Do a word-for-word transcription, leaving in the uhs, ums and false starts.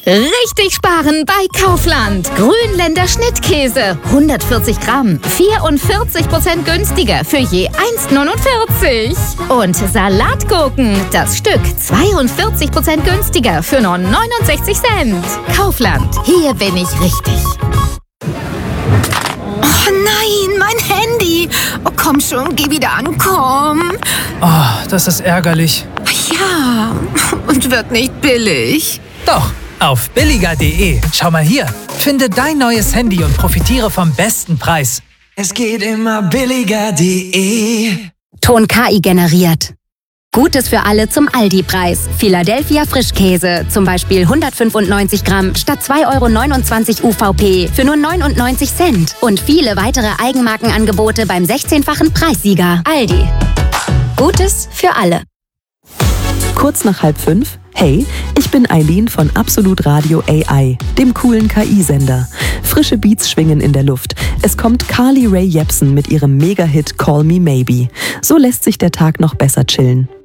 Richtig sparen bei Kaufland. Grünländer Schnittkäse. hundertvierzig Gramm. vierundvierzig Prozent günstiger für je eins neunundvierzig. Und Salatgurken. Das Stück zweiundvierzig Prozent günstiger für nur neunundsechzig Cent. Kaufland. Hier bin ich richtig. Oh nein, mein Handy. Oh, komm schon, geh wieder an, komm. Oh, das ist ärgerlich. Ja, und wird nicht billig. Doch, auf billiger punkt de. Schau mal hier. Finde dein neues Handy und profitiere vom besten Preis. Es geht immer billiger punkt de. Ton K I generiert. Gutes für alle zum Aldi-Preis. Philadelphia Frischkäse, zum Beispiel hundertfünfundneunzig Gramm statt zwei Euro neunundzwanzig U V P für nur neunundneunzig Cent. Und viele weitere Eigenmarkenangebote beim sechzehnfachen Preissieger. Aldi. Gutes für alle. Kurz nach halb fünf. Hey, ich bin Eileen von Absolut Radio A I, dem coolen K I-Sender. Frische Beats schwingen in der Luft. Es kommt Carly Rae Jepsen mit ihrem Mega-Hit Call Me Maybe. So lässt sich der Tag noch besser chillen.